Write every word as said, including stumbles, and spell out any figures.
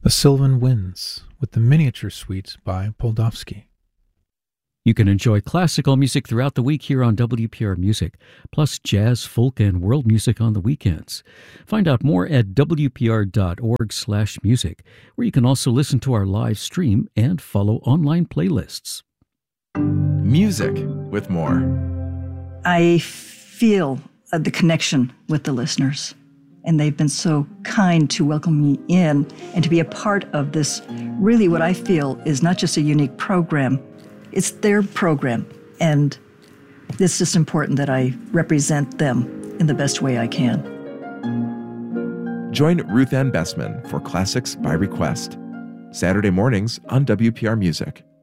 The Sylvan Winds with the Miniature Suite by Poldovsky. You can enjoy classical music throughout the week here on W P R Music, plus jazz, folk, and world music on the weekends. Find out more at w p r dot org slash music, where you can also listen to our live stream and follow online playlists. Music with more. I feel uh, the connection with the listeners, and they've been so kind to welcome me in and to be a part of this, really what I feel is not just a unique program, it's their program, and it's just important that I represent them in the best way I can. Join Ruth Ann Bessman for Classics by Request, Saturday mornings on W P R Music.